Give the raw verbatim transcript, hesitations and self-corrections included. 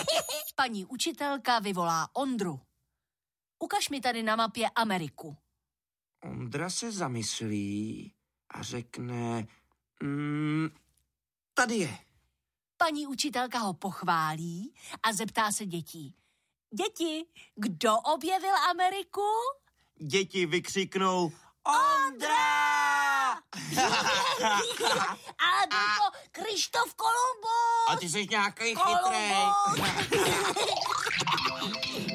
Paní učitelka vyvolá Ondru. Ukaž mi tady na mapě Ameriku. Ondra se zamyslí a řekne... Mm, tady je. Paní učitelka ho pochválí a zeptá se dětí. Děti, kdo objevil Ameriku? Děti vykřiknou Ondra! Ale byl to Krištof Kolumbus! A ty jsi nějaký chytrej.